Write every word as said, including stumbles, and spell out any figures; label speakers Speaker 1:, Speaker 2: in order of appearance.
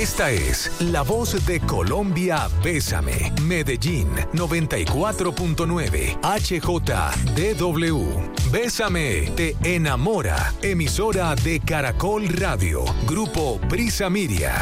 Speaker 1: Esta es la voz de Colombia, Bésame, Medellín, noventa y cuatro punto nueve, H J D W. Bésame, te enamora, emisora de Caracol Radio, Grupo Prisa Miria.